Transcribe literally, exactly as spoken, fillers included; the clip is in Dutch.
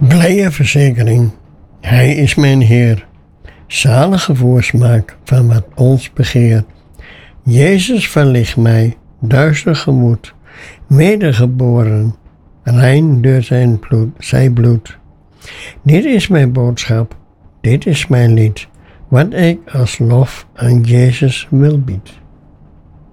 Blije verzekering, Hij is mijn Heer. Zalige voorsmaak van wat ons begeert. Jezus verlicht mij, duister gemoed, wedergeboren, rein door zijn bloed, zijn bloed. Dit is mijn boodschap, dit is mijn lied, wat ik als lof aan Jezus wil bied.